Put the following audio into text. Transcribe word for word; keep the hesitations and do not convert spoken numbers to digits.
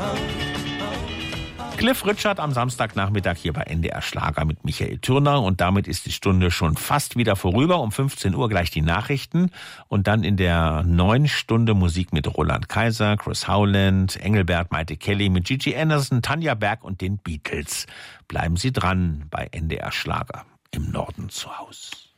Cliff Richard am Samstagnachmittag hier bei N D R Schlager mit Michael Thürner. Und damit ist die Stunde schon fast wieder vorüber. Um fünfzehn Uhr gleich die Nachrichten. Und dann in der neuen Stunde Musik mit Roland Kaiser, Chris Howland, Engelbert, Maite Kelly, mit Gigi Anderson, Tanja Berg und den Beatles. Bleiben Sie dran bei N D R Schlager im Norden zu Hause.